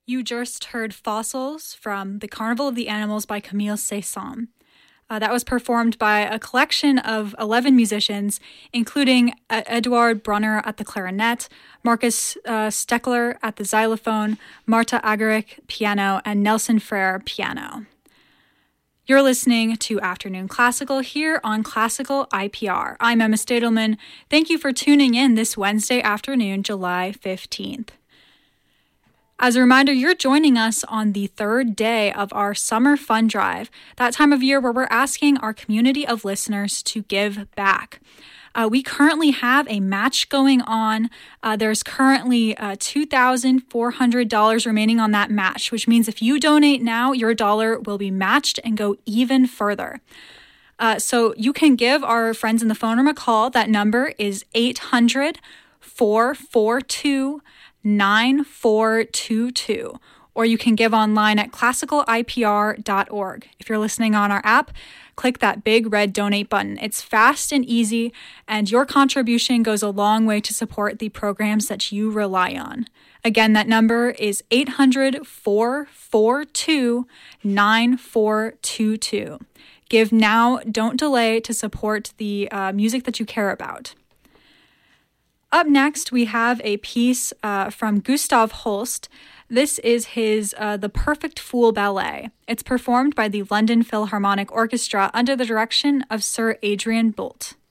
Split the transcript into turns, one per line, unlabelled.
You just heard Fossils from The Carnival of the Animals by Camille Saint-Saëns. That was performed by a collection of 11 musicians, including Eduard Brunner at the clarinet, Marcus Steckler at the xylophone, Marta Agaric piano, and Nelson Frere piano. You're listening to Afternoon Classical here on Classical IPR. I'm Emma Stadelman. Thank you for tuning in this Wednesday afternoon, July 15th. As a reminder, you're joining us on the third day of our Summer Fund Drive, that time of year where we're asking our community of listeners to give back. We currently have a match going on. There's currently $2,400 remaining on that match, which means if you donate now, your dollar will be matched and go even further. So you can give our friends in the phone room a call. That number is 800-442-9422, or you can give online at classicalipr.org. If you're listening on our app, click that big red donate button. It's fast and easy, and your contribution goes a long way to support the programs that you rely on. Again, that number is 800-442-9422. Give now, don't delay to support the music that you care about. Up next, we have a piece from Gustav Holst. This is his The Perfect Fool Ballet. It's performed by the London Philharmonic Orchestra under the direction of Sir Adrian Boult.